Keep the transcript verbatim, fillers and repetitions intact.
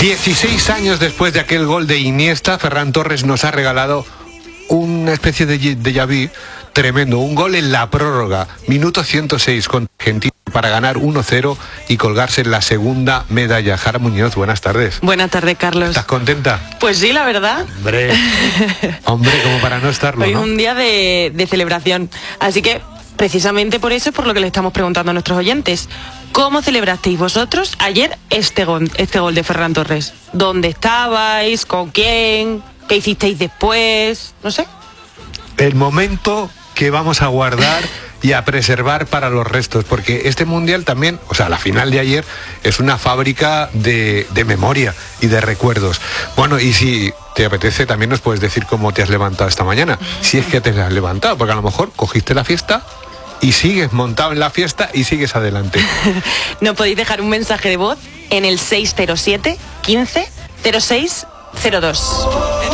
dieciséis años después de aquel gol de Iniesta, Ferran Torres nos ha regalado una especie de déjà vu tremendo. Un gol en la prórroga, minuto ciento seis con Argentina para ganar uno cero y colgarse en la segunda medalla. Jara Muñoz, buenas tardes. Buenas tardes, Carlos. ¿Estás contenta? Pues sí, la verdad. Hombre, hombre, como para no estarlo, Hoy es ¿no? un día de, de celebración. Así que, precisamente por eso es por lo que le estamos preguntando a nuestros oyentes. ¿Cómo celebrasteis vosotros ayer este gol, este gol de Ferran Torres? ¿Dónde estabais? ¿Con quién? ¿Qué hicisteis después? No sé. El momento que vamos a guardar y a preservar para los restos, porque este mundial también, o sea, la final de ayer es una fábrica de, de memoria y de recuerdos. Bueno, y si te apetece, también nos puedes decir cómo te has levantado esta mañana, si es que te has levantado, porque a lo mejor cogiste la fiesta y sigues montado en la fiesta y sigues adelante. Nos podéis dejar un mensaje de voz en el seis cero siete, quince, cero seis cero dos.